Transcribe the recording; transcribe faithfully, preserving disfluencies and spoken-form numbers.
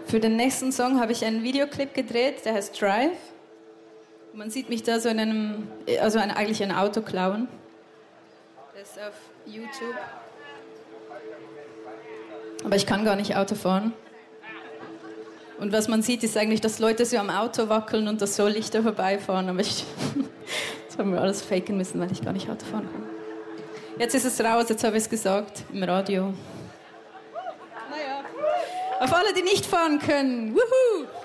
Für den nächsten Song habe ich einen Videoclip gedreht, der heißt Drive. Man sieht mich da so in einem, also ein, eigentlich ein Auto klauen. Das ist auf YouTube. Aber ich kann gar nicht Auto fahren. Und was man sieht, ist eigentlich, dass Leute so am Auto wackeln und dass so Lichter vorbeifahren. Aber ich, das haben wir alles faken müssen, weil ich gar nicht Auto fahren kann. Jetzt ist es raus, jetzt habe ich es gesagt, im Radio. Naja, auf alle, die nicht fahren können. Wuhu!